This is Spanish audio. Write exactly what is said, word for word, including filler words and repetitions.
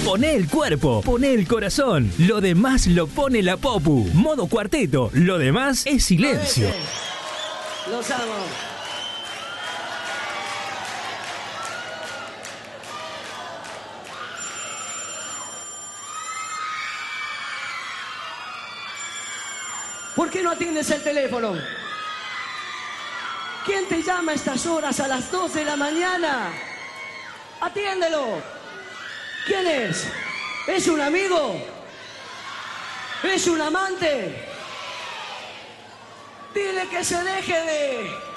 Poné el cuerpo, poné el corazón. Lo demás lo pone la Popu. Modo cuarteto. Lo demás es silencio. Los amo. ¿Por qué no atiendes el teléfono? ¿Quién te llama a estas horas a las dos de la mañana? ¡Atiéndelo! ¿Quién es? ¿Es un amigo? ¿Es un amante? Dile que se deje de...